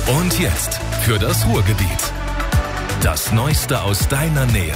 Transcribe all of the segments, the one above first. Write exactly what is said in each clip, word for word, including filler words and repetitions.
Und jetzt für das Ruhrgebiet. Das Neueste aus deiner Nähe.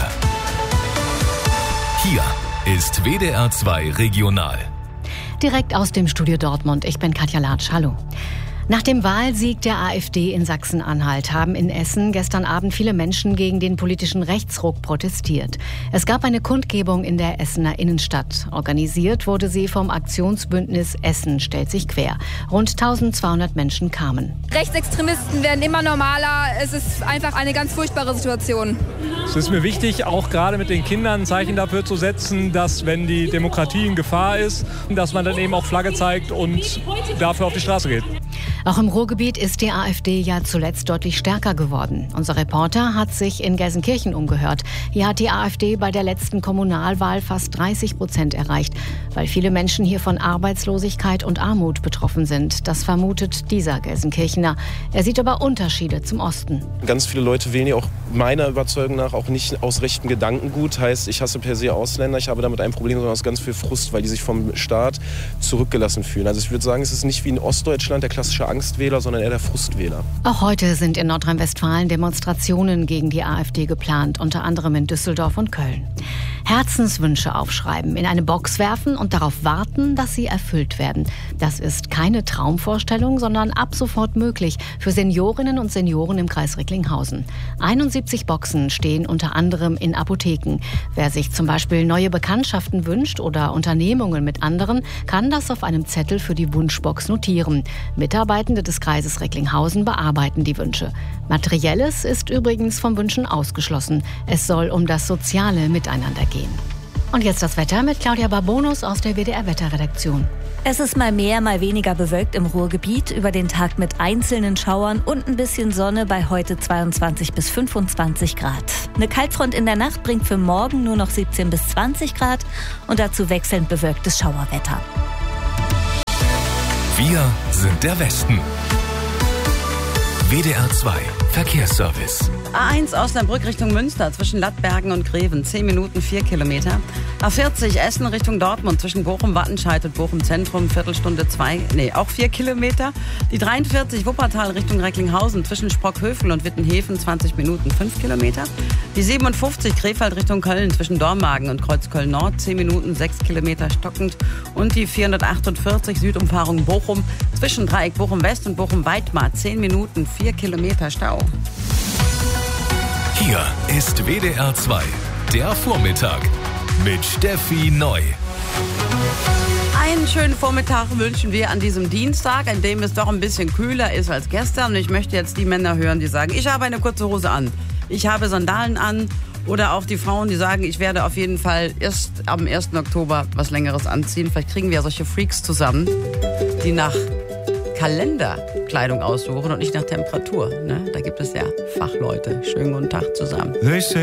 Hier ist W D R zwei Regional. Direkt aus dem Studio Dortmund. Ich bin Katja Latsch. Hallo. Nach dem Wahlsieg der AfD in Sachsen-Anhalt haben in Essen gestern Abend viele Menschen gegen den politischen Rechtsruck protestiert. Es gab eine Kundgebung in der Essener Innenstadt. Organisiert wurde sie vom Aktionsbündnis Essen stellt sich quer. Rund eintausendzweihundert Menschen kamen. Rechtsextremisten werden immer normaler. Es ist einfach eine ganz furchtbare Situation. Es ist mir wichtig, auch gerade mit den Kindern ein Zeichen dafür zu setzen, dass, wenn die Demokratie in Gefahr ist, dass man dann eben auch Flagge zeigt und dafür auf die Straße geht. Auch im Ruhrgebiet ist die AfD ja zuletzt deutlich stärker geworden. Unser Reporter hat sich in Gelsenkirchen umgehört. Hier hat die AfD bei der letzten Kommunalwahl fast dreißig Prozent erreicht, weil viele Menschen hier von Arbeitslosigkeit und Armut betroffen sind. Das vermutet dieser Gelsenkirchener. Er sieht aber Unterschiede zum Osten. Ganz viele Leute wählen ja auch meiner Überzeugung nach auch nicht aus rechtem Gedankengut. Heißt, ich hasse per se Ausländer, ich habe damit ein Problem, sondern aus ganz viel Frust, weil die sich vom Staat zurückgelassen fühlen. Also ich würde sagen, es ist nicht wie in Ostdeutschland der klassische Angstwähler, sondern eher der Frustwähler. Auch heute sind in Nordrhein-Westfalen Demonstrationen gegen die AfD geplant, unter anderem in Düsseldorf und Köln. Herzenswünsche aufschreiben, in eine Box werfen und darauf warten, dass sie erfüllt werden. Das ist keine Traumvorstellung, sondern ab sofort möglich für Seniorinnen und Senioren im Kreis Recklinghausen. einundsiebzig Boxen stehen unter anderem in Apotheken. Wer sich zum Beispiel neue Bekanntschaften wünscht oder Unternehmungen mit anderen, kann das auf einem Zettel für die Wunschbox notieren. Mitarbeitende des Kreises Recklinghausen bearbeiten die Wünsche. Materielles ist übrigens vom Wünschen ausgeschlossen. Es soll um das soziale Miteinander gehen. Und jetzt das Wetter mit Claudia Barbonus aus der W D R-Wetterredaktion. Es ist mal mehr, mal weniger bewölkt im Ruhrgebiet, über den Tag mit einzelnen Schauern und ein bisschen Sonne bei heute zweiundzwanzig bis fünfundzwanzig Grad. Eine Kaltfront in der Nacht bringt für morgen nur noch siebzehn bis zwanzig Grad und dazu wechselnd bewölktes Schauerwetter. Wir sind der Westen. W D R zwei Verkehrsservice. A eins Osnabrück Richtung Münster zwischen Lattbergen und Greven, zehn Minuten, vier Kilometer. A vierzig Essen Richtung Dortmund zwischen Bochum-Wattenscheid und Bochum-Zentrum, Viertelstunde zwei, nee, auch vier Kilometer. Die dreiundvierzig Wuppertal Richtung Recklinghausen zwischen Sprockhövel und Wittenhefen, zwanzig Minuten, fünf Kilometer. Die siebenundfünfzig Krefeld Richtung Köln zwischen Dormagen und Kreuzköln Nord, zehn Minuten, sechs Kilometer stockend. Und die vierhundertachtundvierzig Südumfahrung Bochum zwischen Dreieck Bochum-West und Bochum-Weidmar, zehn Minuten, vier Kilometer Stau. Hier ist W D R zwei, der Vormittag mit Steffi Neu. Einen schönen Vormittag wünschen wir an diesem Dienstag, an dem es doch ein bisschen kühler ist als gestern. Und ich möchte jetzt die Männer hören, die sagen, ich habe eine kurze Hose an, ich habe Sandalen an. Oder auch die Frauen, die sagen, ich werde auf jeden Fall erst am ersten Oktober was Längeres anziehen. Vielleicht kriegen wir ja solche Freaks zusammen, die nach Kalenderkleidung aussuchen und nicht nach Temperatur. Ne? Da gibt es ja Fachleute. Schönen guten Tag zusammen.